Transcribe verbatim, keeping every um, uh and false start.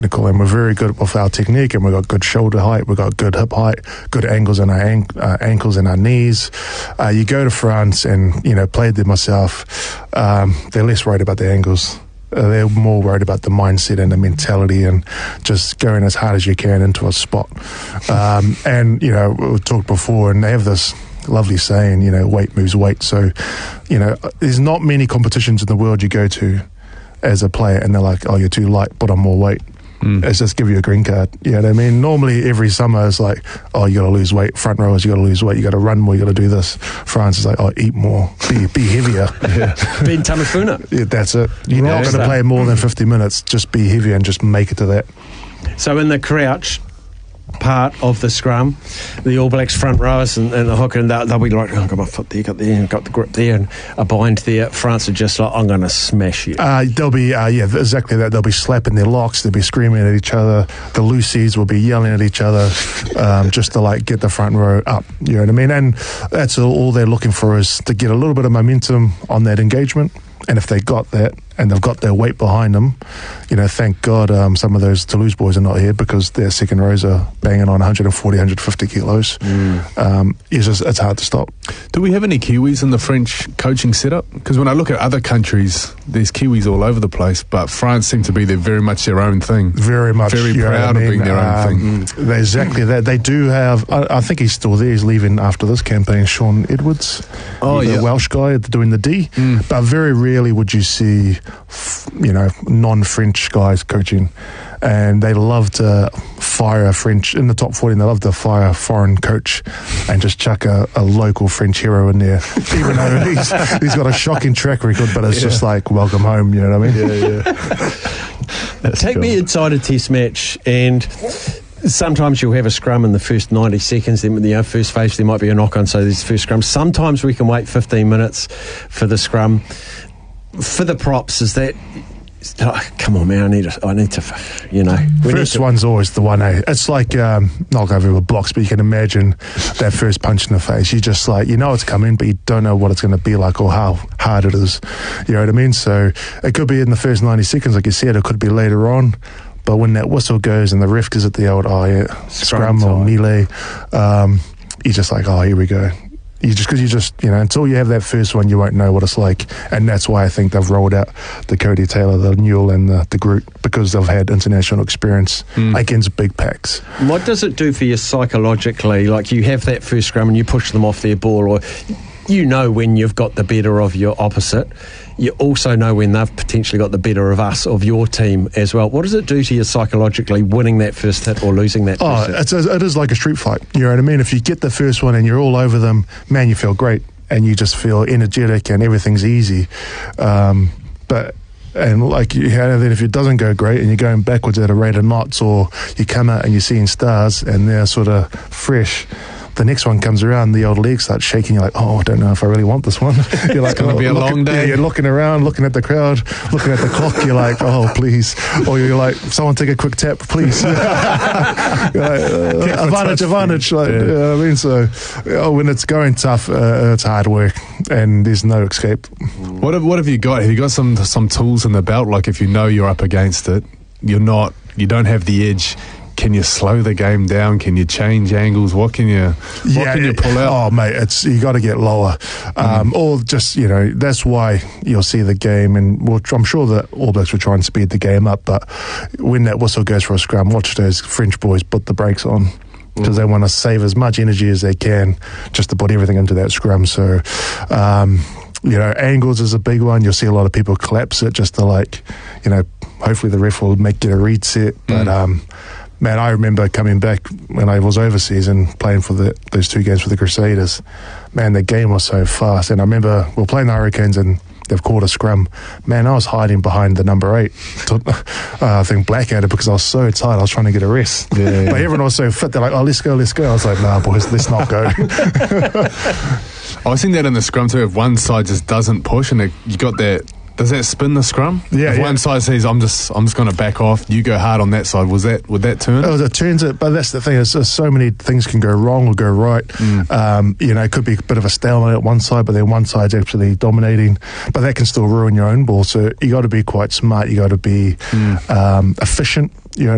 and we're very good with our technique, and we've got good shoulder height, we've got good hip height, good angles in our an- uh, ankles and our knees. Uh, you go to France and, you know, played there myself, um, they're less worried about the angles. Uh, they're more worried about the mindset and the mentality and just going as hard as you can into a spot. Um, and, you know, we talked before, and they have this lovely saying, you know, weight moves weight. So, you know, there's not many competitions in the world you go to as a player and they're like, oh, you're too light, put on more weight. Mm. It's just give you a green card. You know what I mean? Normally every summer it's like, oh, you got to lose weight. Front rowers, you got to lose weight. You got to run more. You got to do this. France is like, oh, eat more. Be be heavier. Yeah. Ben Tamafuna. Yeah, that's it. You're yeah, not going to play more than fifty minutes. Just be heavier and just make it to that. So in the crouch part of the scrum, the All Blacks front rowers and, and the hooker, and they'll, they'll be like, oh, I've got my foot there, got there, got the grip there, and a bind there. France are just like, I'm going to smash you. Uh, they'll be, uh, yeah, exactly that. They'll be slapping their locks, they'll be screaming at each other. The Lucies will be yelling at each other um, just to like get the front row up. You know what I mean? And that's all, all they're looking for, is to get a little bit of momentum on that engagement. And if they got that, and they've got their weight behind them, you know, thank God um, some of those Toulouse boys are not here, because their second rows are banging on one forty, one fifty kilos. Mm. Um, it's just, it's hard to stop. Do we have any Kiwis in the French coaching setup? Because when I look at other countries, there's Kiwis all over the place, but France seem to be they're very much their own thing. Very much. Very proud of being their own um, thing. They're exactly that. They do have, I, I think he's still there, he's leaving after this campaign, Sean Edwards, oh, the yeah. Welsh guy doing the D. Mm. But very rarely would you see, you know, non-French guys coaching, and they love to fire a French in the top forty, and they love to fire a foreign coach and just chuck a, a local French hero in there, even though he's, he's got a shocking track record, but it's yeah. just like, welcome home, you know what I mean? Yeah, yeah. Take cool. me inside a test match, and sometimes you'll have a scrum in the first ninety seconds, then in the first phase there might be a knock-on, so there's the first scrum. Sometimes we can wait fifteen minutes for the scrum. For the props, is that... Oh, come on, man! I need, to, I need to, you know. First to, one's always the one. Eh? It's like um, not going over blocks, but you can imagine that first punch in the face. You just like, you know it's coming, but you don't know what it's going to be like or how hard it is. You know what I mean? So it could be in the first ninety seconds, like you said. It could be later on. But when that whistle goes and the ref gives it the old, oh yeah, scrum, scrum or melee, um, you're just like, oh, here we go. You just because you just you know until you have that first one, you won't know what it's like, and that's why I think they've rolled out the Cody Taylor, the Newell, and the, the Groot, because they've had international experience mm. against big packs. What does it do for you psychologically? Like, you have that first scrum and you push them off their ball, or you know when you've got the better of your opposite. You also know when they've potentially got the better of us, of your team as well. What does it do to you psychologically, winning that first hit or losing that oh, first hit? It's a, it is like a street fight. You know what I mean? If you get the first one and you're all over them, man, you feel great. And you just feel energetic and everything's easy. Um, but... And like you know, then if it doesn't go great and you're going backwards at a rate of knots, or you come out and you're seeing stars and they're sort of fresh, the next one comes around, the old legs start shaking. You're like, oh, I don't know if I really want this one. You're like, it's going to oh, be a long day. Yeah, you're looking around, looking at the crowd, looking at the clock. You're like, oh, please. Or you're like, someone take a quick tap, please. You're like, uh, advantage, advantage. Like, yeah. You know what I mean? So oh, when it's going tough, uh, it's hard work and there's no escape. What have, what have you got? Have you got some some tools in the belt? Like, if you know you're up against it, you're not, you don't have the edge. Can you slow the game down? Can you change angles? What can you what yeah, can you pull out? Oh, mate, it's you got to get lower. Um, mm. Or just, you know, that's why you'll see the game, and we'll, I'm sure that All Blacks will try and speed the game up, but when that whistle goes for a scrum, watch those French boys put the brakes on, because mm. they want to save as much energy as they can just to put everything into that scrum. So, um, you know, angles is a big one. You'll see a lot of people collapse it just to, like, you know, hopefully the ref will make get a read set. But, mm. um, man, I remember coming back when I was overseas and playing for the those two games for the Crusaders. Man, the game was so fast. And I remember we were playing the Hurricanes and they've called a scrum. Man, I was hiding behind the number eight. To, uh, I think Blackadder, because I was so tired. I was trying to get a rest. Yeah, yeah. But everyone was so fit. They're like, oh, let's go, let's go. I was like, nah, boys, let's not go. I think that in the scrum too, if one side just doesn't push and it, you got that, does that spin the scrum? Yeah. If yeah. one side says, I'm just I'm just going to back off, you go hard on that side, was that would that turn? Oh, it turns it, but that's the thing, is so many things can go wrong or go right. Mm. Um, you know, it could be a bit of a stalemate at one side, but then one side's actually dominating, but that can still ruin your own ball. So you got to be quite smart, you got to be mm. um, efficient, you know.